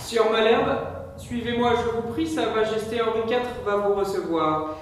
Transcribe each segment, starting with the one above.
Sieur Malherbe, suivez-moi, je vous prie, Sa Majesté Henri IV va vous recevoir.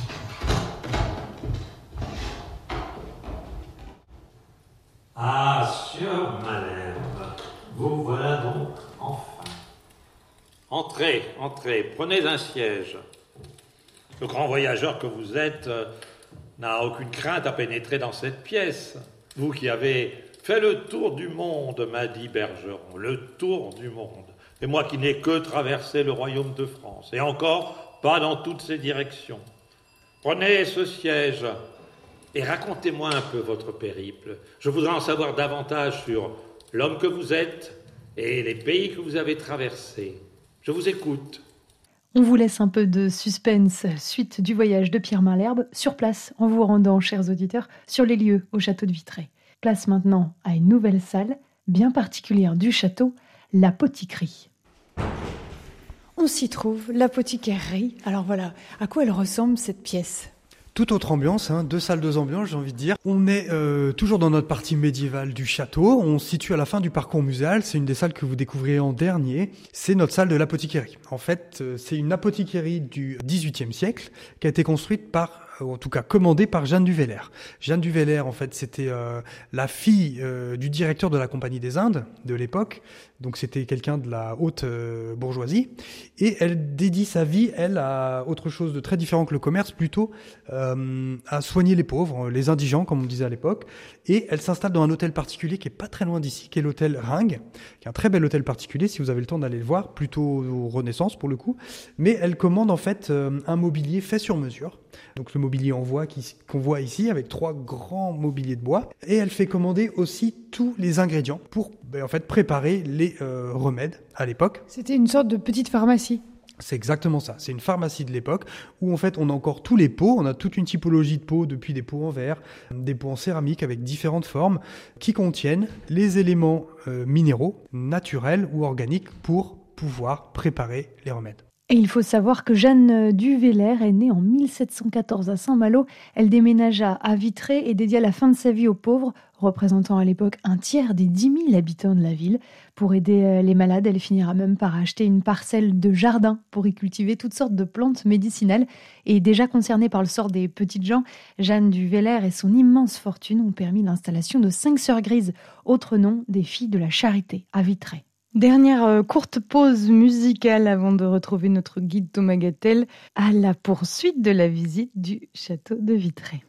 Ah, Sieur Malherbe, vous voilà donc enfin. Entrez, entrez, prenez un siège. Le grand voyageur que vous êtes n'a aucune crainte à pénétrer dans cette pièce. Vous qui avez fait le tour du monde, m'a dit Bergeron, le tour du monde. Et moi qui n'ai que traversé le royaume de France, et encore pas dans toutes ses directions. Prenez ce siège et racontez-moi un peu votre périple. Je voudrais en savoir davantage sur l'homme que vous êtes et les pays que vous avez traversés. Je vous écoute. On vous laisse un peu de suspense, suite du voyage de Pierre Malherbe, sur place, en vous rendant, chers auditeurs, sur les lieux au château de Vitré. Place maintenant à une nouvelle salle, bien particulière du château, l'apothicrie. On s'y trouve, l'apothicairerie. Alors voilà, à quoi elle ressemble cette pièce ? Toute autre ambiance, 2 salles, 2 ambiances, j'ai envie de dire. On est toujours dans notre partie médiévale du château. On se situe à la fin du parcours muséal. C'est une des salles que vous découvrirez en dernier. C'est notre salle de l'apothicairerie. En fait, c'est une apothicairerie du XVIIIe siècle qui a été construite par, ou en tout cas commandée par Jeanne du Veller. Jeanne du Veller, en fait, c'était la fille du directeur de la Compagnie des Indes de l'époque. Donc c'était quelqu'un de la haute bourgeoisie. Et elle dédie sa vie, elle, à autre chose de très différent que le commerce, plutôt à soigner les pauvres, les indigents, comme on disait à l'époque. Et elle s'installe dans un hôtel particulier qui est pas très loin d'ici, qui est l'hôtel Ringue, qui est un très bel hôtel particulier, si vous avez le temps d'aller le voir, plutôt Renaissance pour le coup. Mais elle commande en fait un mobilier fait sur mesure. Donc le mobilier en bois qu'on voit ici, avec 3 grands mobiliers de bois. Et elle fait commander aussi tous les ingrédients pour en fait préparer les remèdes à l'époque. C'était une sorte de petite pharmacie. C'est exactement ça. C'est une pharmacie de l'époque où en fait on a encore tous les pots. On a toute une typologie de pots, depuis des pots en verre, des pots en céramique avec différentes formes qui contiennent les éléments minéraux, naturels ou organiques pour pouvoir préparer les remèdes. Et il faut savoir que Jeanne du Veller est née en 1714 à Saint-Malo. Elle déménagea à Vitré et dédia la fin de sa vie aux pauvres, représentant à l'époque un tiers des 10 000 habitants de la ville. Pour aider les malades, elle finira même par acheter une parcelle de jardin pour y cultiver toutes sortes de plantes médicinales. Et déjà concernée par le sort des petites gens, Jeanne du Veller et son immense fortune ont permis l'installation de 5 sœurs grises, autre nom des filles de la charité, à Vitré. Dernière courte pause musicale avant de retrouver notre guide Thomas Gattel à la poursuite de la visite du château de Vitré.